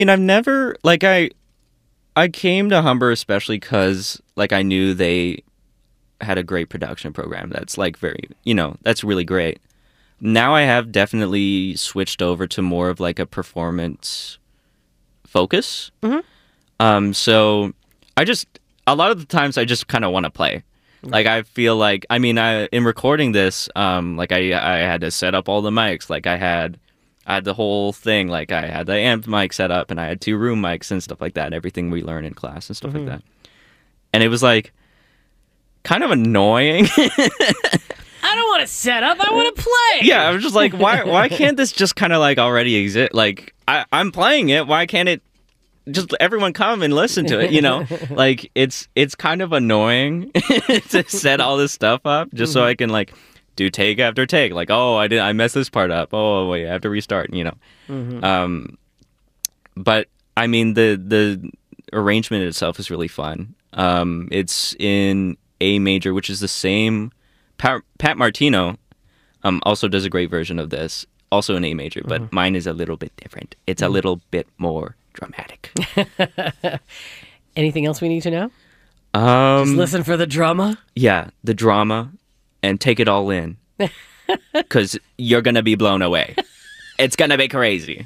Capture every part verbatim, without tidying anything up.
And I've never like I I came to Humber especially because like I knew they had a great production program that's like very, you know, that's really great. Now I have definitely switched over to more of like a performance focus. Mm-hmm. Um, so I just a lot of the times I just kind of want to play. Like I feel like I mean I in recording this, um, like I I had to set up all the mics. Like I had I had the whole thing. Like I had the amp mic set up, and I had two room mics and stuff like that. Everything we learn in class and stuff Mm-hmm. like that. And it was like kind of annoying. I don't want to set up. I want to play. Yeah, I was just like, why why can't this just kind of like already exist? Like I I'm playing it. Why can't it? Just everyone come and listen to it, you know? Like it's it's kind of annoying to set all this stuff up just so I can like do take after take. Like, oh, I did I messed this part up. Oh, wait, I have to restart, you know. Mm-hmm. Um but I mean the the arrangement itself is really fun. Um it's in A major, which is the same Pat, Pat Martino um also does a great version of this, also in A major, but Mm-hmm. mine is a little bit different. It's a little bit more dramatic. Anything else we need to know? Um, Just listen for the drama. Yeah, the drama, and take it all in, because you're gonna be blown away. It's gonna be crazy.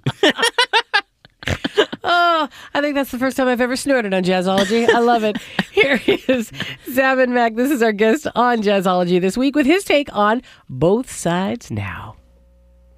Oh, I think that's the first time I've ever snorted on Jazzology. I love it. Here is Sam and Mac. This is our guest on Jazzology this week with his take on Both Sides Now.